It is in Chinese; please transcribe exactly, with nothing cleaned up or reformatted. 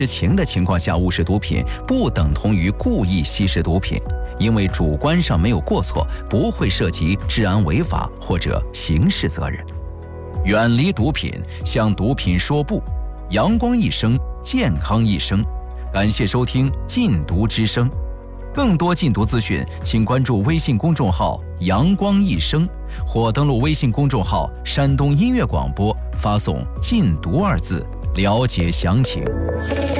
知情的情况下误食毒品，不等同于故意吸食毒品，因为主观上没有过错，不会涉及治安违法或者刑事责任。远离毒品，向毒品说不。阳光一生，健康一生。感谢收听禁毒之声，更多禁毒资讯，请关注微信公众号“阳光一生”或登录微信公众号“山东音乐广播”，发送“禁毒”二字了解详情。